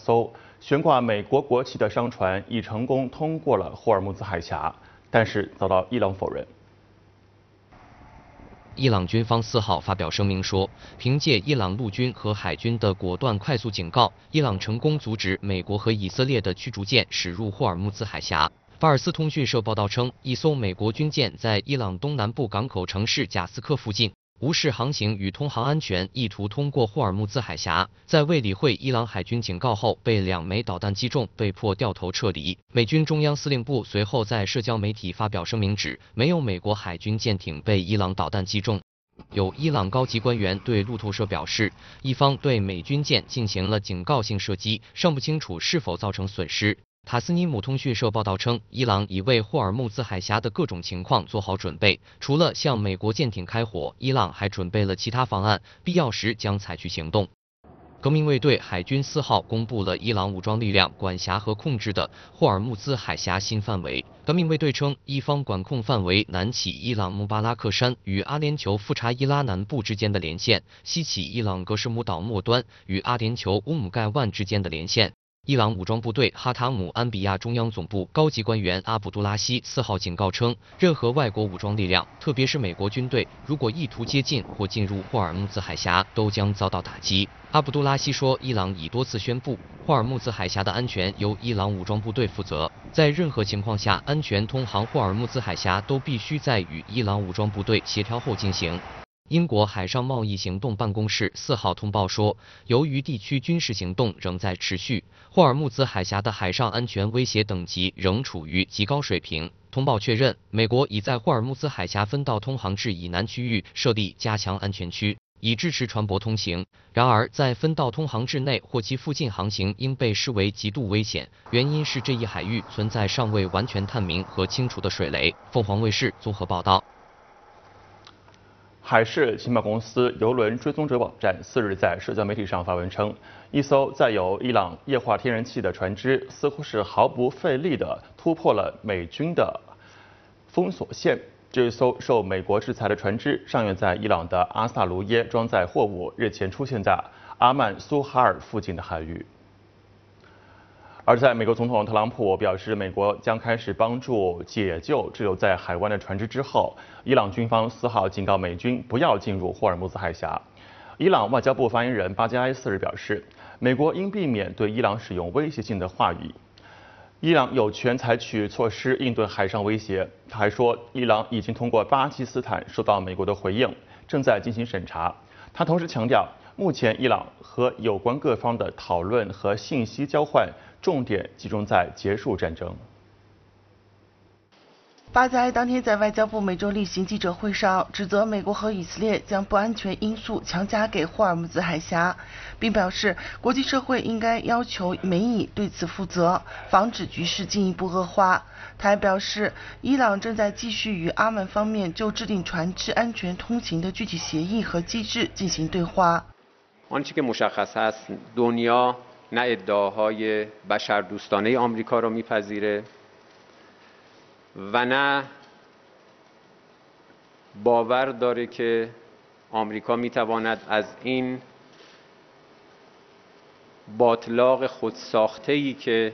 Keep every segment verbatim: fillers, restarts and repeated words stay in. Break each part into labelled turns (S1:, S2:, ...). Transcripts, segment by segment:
S1: 艘悬挂美国国旗的商船已成功通过了霍尔木兹海峡，但是遭到伊朗否认。
S2: 伊朗军方四号发表声明说，凭借伊朗陆军和海军的果断快速警告，伊朗成功阻止美国和以色列的驱逐舰驶入霍尔木兹海峡。法尔斯通讯社报道称，一艘美国军舰在伊朗东南部港口城市贾斯克附近无视航行与通航安全，意图通过霍尔木兹海峡，在未理会伊朗海军警告后，被两枚导弹击中，被迫掉头撤离。美军中央司令部随后在社交媒体发表声明指，没有美国海军舰艇被伊朗导弹击中。有伊朗高级官员对路透社表示，伊方对美军舰进行了警告性射击，尚不清楚是否造成损失。 塔斯尼姆通讯社报道称，伊朗已为霍尔木兹海峡的各种情况做好准备，除了向美国舰艇开火，伊朗还准备了其他方案，必要时将采取行动。革命卫队海军四号公布了伊朗武装力量管辖和控制的霍尔木兹海峡新范围。革命卫队称，伊方管控范围南起伊朗穆巴拉克山与阿联酋富查伊拉南部之间的连线，西起伊朗格什姆岛末端与阿联酋乌姆盖万之间的连线。 伊朗武装部队哈塔姆安比亚中央总部高级官员阿卜杜拉希四号警告称，任何外国武装力量，特别是美国军队，如果意图接近或进入霍尔木兹海峡，都将遭到打击。阿卜杜拉希说，伊朗已多次宣布，霍尔木兹海峡的安全由伊朗武装部队负责，在任何情况下，安全通航霍尔木兹海峡都必须在与伊朗武装部队协调后进行。 英国海上贸易行动办公室四号通报说，由于地区军事行动仍在持续，霍尔木兹海峡的海上安全威胁等级仍处于极高水平。通报确认，美国已在霍尔木兹海峡分道通航至以南区域设立加强安全区，以支持船舶通行。然而，在分道通航至内或其附近航行应被视为极度危险，原因是这一海域存在尚未完全探明和清除的水雷。凤凰卫视综合报道。
S1: 海事情报公司邮轮追踪者网站四日在社交媒体上发文称，一艘载有伊朗液化天然气的船只似乎是毫不费力地突破了美军的封锁线。这艘受美国制裁的船只上月在伊朗的阿萨卢耶装载货物，日前出现在阿曼苏哈尔附近的海域。 而在美国总统特朗普表示，美国将开始帮助解救滞留在海湾的船只之后，伊朗军方四号警告美军不要进入霍尔木兹海峡。伊朗外交部发言人巴加埃四日表示，美国应避免对伊朗使用威胁性的话语。伊朗有权采取措施应对海上威胁。他还说，伊朗已经通过巴基斯坦收到美国的回应，正在进行审查。他同时强调，目前伊朗和有关各方的讨论和信息交换。 重点集中在结束战争。
S3: 巴加埃当天在外交部每周例行记者会上指责美国和以色列将不安全因素强加给霍尔木兹海峡，并表示国际社会应该要求美以对此负责，防止局势进一步恶化。他还表示，伊朗正在继续与阿曼方面就制定船只安全通行的具体协议和机制进行对话。
S4: نه ادعاهای بشردوستانه آمریکا را میپذیره و نه باور داره که آمریکا میتواند از این باطلاق خودساخته‌ای که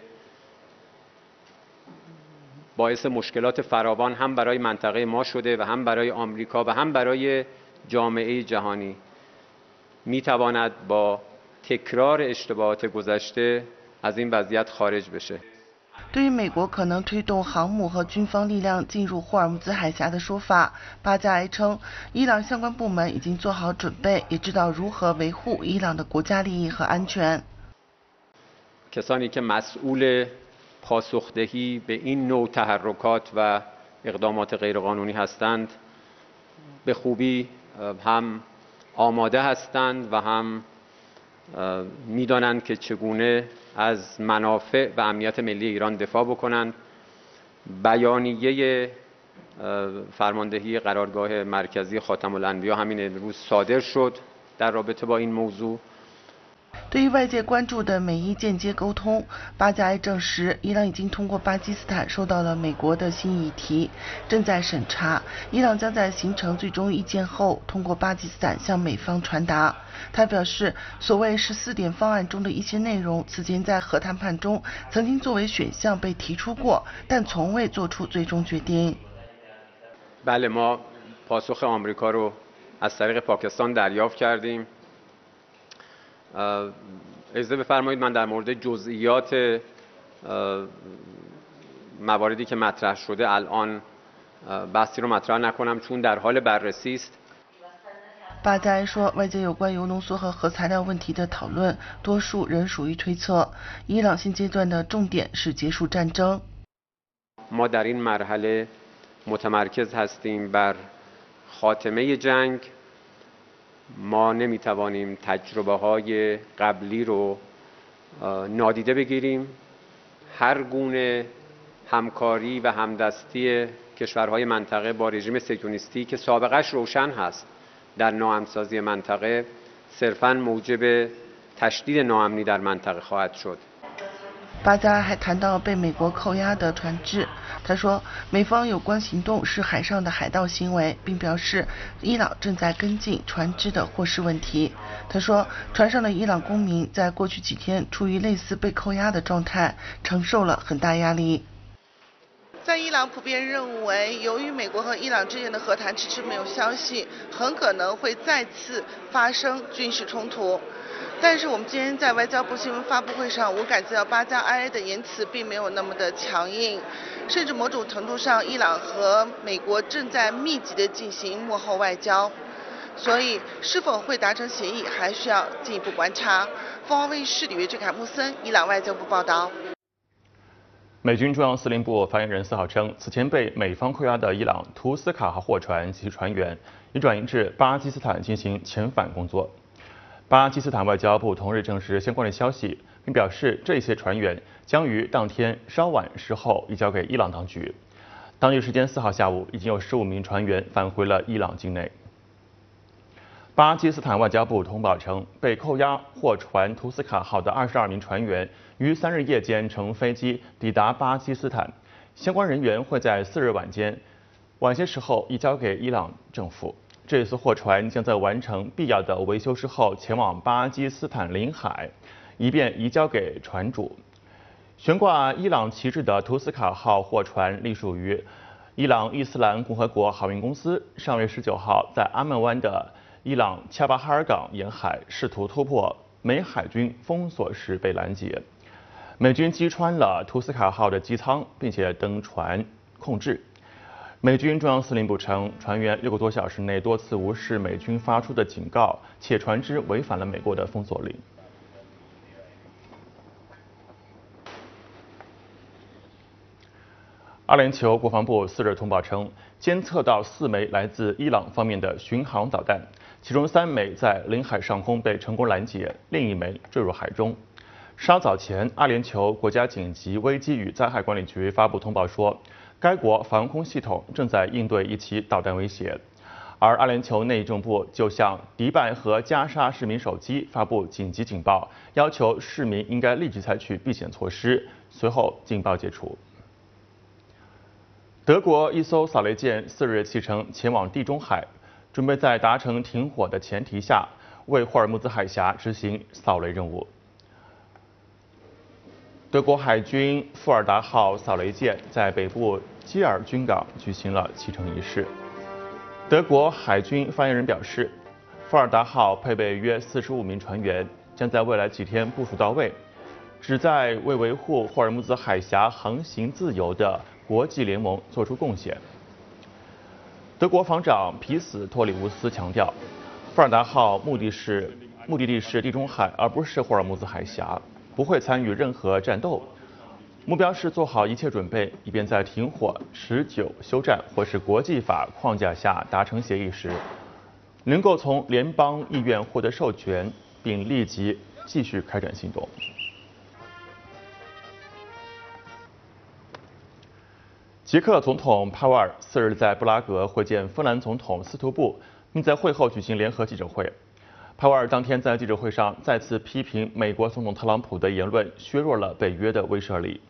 S4: باعث مشکلات فراوان هم برای منطقه ما شده و هم برای آمریکا و هم برای جامعه جهانی میتواند با تکرار اشتباهات گذشته از این وضعیت خارج بشه.
S3: 对于美国可能推动航母和军方力量进入霍尔木兹海峡的说法，巴加埃称，伊朗相关部门已经做好准备，也知道如何维护伊朗的国家利益和安全。
S4: کسانی که مسئول پاسخدهی به این نوع تحرکات و اقدامات غیرقانونی هستند، به خوبی هم آماده هستند و هم میدانند که چگونه از منافع و امنیت ملی ایران دفاع بکنند. بیانیه فرماندهی قرارگاه مرکزی خاتم الانبیا همین امروز صادر شد در رابطه با این موضوع
S3: 对于外界关注的美伊间接沟通，巴加埃证实，伊朗已经通过巴基斯坦收到了美国的新议题，正在审查。伊朗将在形成最终意见后，通过巴基斯坦向美方传达。他表示，所谓十四点方案中的一些内容，此前在核谈判中曾经作为选项被提出过，但从未做出最终决定。
S4: بله ما پاسخ آمریکا رو از طریق پاکستان دریافت کردیم. اجازه بفرمایید من در مورد جزئیات مواردی که مطرح شده الان بحثی رو مطرح نکنم چون در حال بررسی است.
S3: 巴加埃说，外界有关铀浓缩和核材料问题的讨论，多数仍属于推测。伊朗现阶段的重点是结束战争。
S4: ما در این مرحله متمرکز هستیم بر خاتمه جنگ. ما نمیتوانیم تجربه های قبلی رو نادیده بگیریم. هر گونه همکاری و همدستی کشورهای منطقه با رژیم صهیونیستی که سابقش روشن هست در ناامن‌سازی منطقه صرفاً موجب تشدید ناامنی در منطقه خواهد شد.
S3: 巴加埃还谈到被美国扣押的船只，他说，美方有关行动是海上的海盗行为，并表示伊朗正在跟进船只的获释问题。他说，船上的伊朗公民在过去几天处于类似被扣押的状态，承受了很大压力。在伊朗普遍认为，由于美国和伊朗之间的和谈迟迟没有消息，很可能会再次发生军事冲突。但是我们今天在外交部新闻发布会上，我感觉到巴加埃的言辞并没有那么的强硬，甚至某种程度上，伊朗和美国正在密集的进行幕后外交，所以是否会达成协议，还需要进一步观察。凤凰卫视李月志、凯穆森，伊朗外交部报道。
S1: 美军中央司令部发言人四号称，此前被美方扣押的伊朗图斯卡号货船及其船员已转移至巴基斯坦进行遣返工作。巴基斯坦外交部同日证实相关的消息，并表示这些船员将于当天稍晚时候移交给伊朗当局。当地时间四号下午，已经有十五名船员返回了伊朗境内。巴基斯坦外交部通报称，被扣押货船图斯卡号的二十二名船员于三日夜间乘飞机抵达巴基斯坦，相关人员会在四日晚间晚些时候移交给伊朗政府。这艘货船将在完成必要的维修之后前往巴基斯坦领海，以便移交给船主。悬挂伊朗旗帜的图斯卡号货船隶属于伊朗伊斯兰共和国航运公司，上月十九号在阿曼湾的伊朗恰巴哈尔港沿海试图突破美海军封锁时被拦截，美军击穿了图斯卡号的机舱，并且登船控制。美军中央司令部称，船员六个多小时内多次无视美军发出的警告，且船只违反了美国的封锁令。阿联酋国防部四日通报称，监测到四枚来自伊朗方面的巡航导弹，其中三枚在领海上空被成功拦截，另一枚坠入海中。稍早前，阿联酋国家紧急危机与灾害管理局发布通报说，该国防空系统正在应对一起导弹威胁，而阿联酋内政部就向迪拜和加沙市民手机发布紧急警报，要求市民应该立即采取避险措施。随后，警报解除。德国一艘扫雷舰四日启程前往地中海，准备在达成停火的前提下，为霍尔木兹海峡执行扫雷任务。德国海军富尔达号扫雷舰在北部基尔军港举行了启程仪式。德国海军发言人表示，富尔达号配备约四十五名船员，将在未来几天部署到位，旨在为维护霍尔木兹海峡航行自由的国际联盟做出贡献。德国防长皮斯托里乌斯强调，富尔达号目的是目的地是地中海，而不是霍尔木兹海峡。不会参与任何战斗，目标是做好一切准备，以便在停火、持久休战或是国际法框架下达成协议时，能够从联邦议院获得授权，并立即继续开展行动。捷克总统帕瓦尔四日在布拉格会见芬兰总统斯图布，并在会后举行联合记者会。 帕维尔当天在记者会上再次批评美国总统特朗普的言论削弱了北约的威慑力。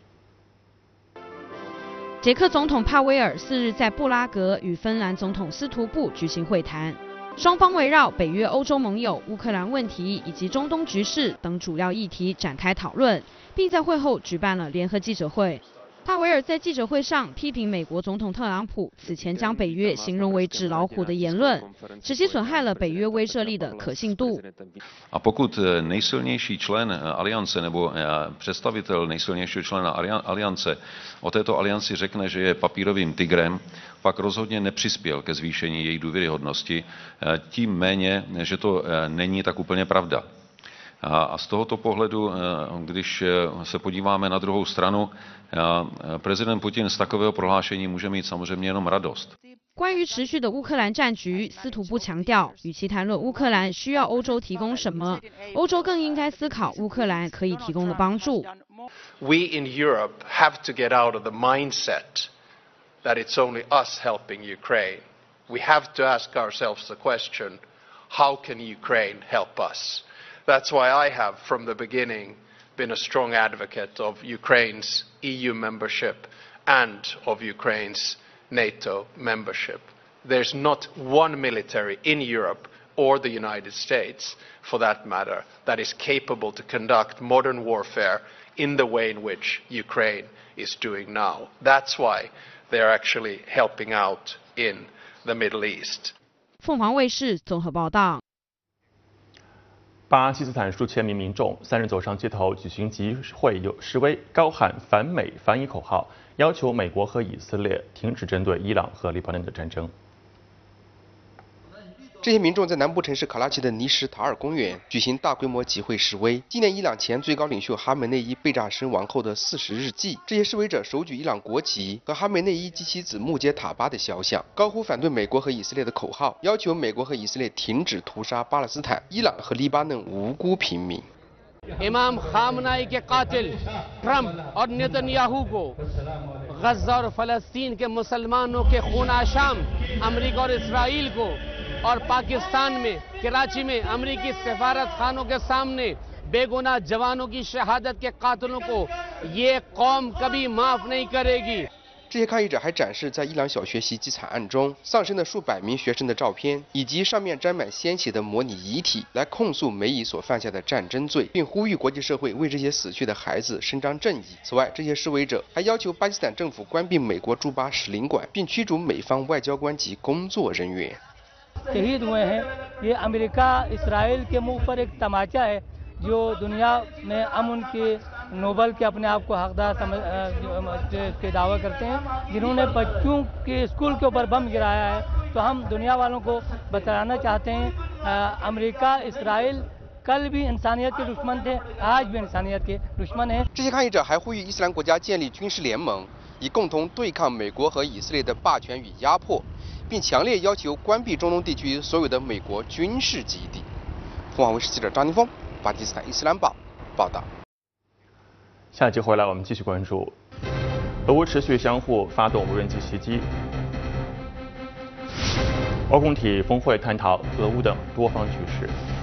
S5: 捷克总统帕维尔四日在布拉格与芬兰总统斯图布举行会谈，双方围绕北约欧洲盟友、乌克兰问题以及中东局势等主要议题展开讨论，并在会后举办了联合记者会。帕维尔在记者会上批评美国总统特朗普此前将北约形容为纸老虎的言论，使其损害了北约威慑力的可信度。
S6: A pokud nejsilnější člen aliance nebo představitel nejsilnějšího člena aliance o této alianci řekne, že je papírovým tigrem, pak rozhodně nepřispěl ke zvýšení její důvěryhodnosti, tím méně, že to není tak úplně pravda. A z tohoto pohledu, když se podíváme na druhou stranu, prezident Putin z takového prohlášení může mít samozřejmě jenom radost.
S5: 关于持续的乌克兰战局，斯图布强调，与其谈论乌克兰需要欧洲提供什么，欧洲更应该思考乌克兰可以提供的帮助。
S7: We in Europe have to get out of the mindset that it's only us helping Ukraine. We have to ask ourselves the question, how can Ukraine help us? That's why I have, from the beginning, been a strong advocate of Ukraine's E U membership and of Ukraine's NATO membership. There's not one military in Europe or the United States, for that matter, that is capable to conduct modern warfare in the way in which Ukraine is doing now. That's why they're actually helping out in the Middle East.
S5: 凤凰卫视综合报道。
S1: 巴基斯坦数千名民众三日走上街头举行集会示威，高喊反美反以口号，要求美国和以色列停止针对伊朗和黎巴嫩的战争。
S8: 这些民众在南部城市卡拉奇的尼什塔尔公园举行大规模集会示威，纪念伊朗前最高领袖哈梅内伊被炸身亡后的四十日祭。这些示威者手举伊朗国旗和哈梅内伊及其子穆杰塔巴的肖像，高呼反对美国和以色列的口号，要求美国和以色列停止屠杀巴勒斯坦、伊朗和黎巴嫩无辜平民。
S9: इमाम खामनाई के कातिल ट्रंप और नेतन्याहू को गजा और फलस्तीन के मुसलमानों के खूनाशाम अमेरिका और इसराइल को और पाकिस्तान में कराची में अमेरिकी सफारत खानों के सामने बेगुनाह जवानों की शहादत के कातिलों को ये कौम कभी माफ नहीं करेगी।
S8: 这些抗议者还展示在伊朗小学袭击惨案中丧生的数百名学生的照片，以及上面沾满鲜血的模拟遗体，来控诉美以所犯下的战争罪，并呼吁国际社会为这些死去的孩子伸张正义。此外，这些示威者还要求巴基斯坦政府关闭美国驻巴使领馆，并驱逐美方外交官及工作人员。
S10: शहीद हुए हैं ये अमेरिका इसराइल के मुंह पर एक तमाचा है जो दुनिया में अमन के नोबल के अपने आप को हकदार समझ के दावा करते हैं, जिन्होंने बच्चों के स्कूल के ऊपर बम गिराया है। तो हम दुनिया वालों को बताना चाहते हैं अमेरिका इसराइल कल भी इंसानियत के दुश्मन थे, आज भी इंसानियत के दुश्मन हैं।
S8: 这些抗议者还呼吁伊斯兰国家建立军事联盟，以共同对抗美国和以色列的霸权与压迫，并强烈要求关闭中东地区所有的美国军事基地。凤凰卫视记者张宁峰，巴基斯坦伊斯兰报报道。
S1: 下一集回来，我们继续关注俄乌持续相互发动无人机袭击，欧共体峰会探讨俄乌等多方局势。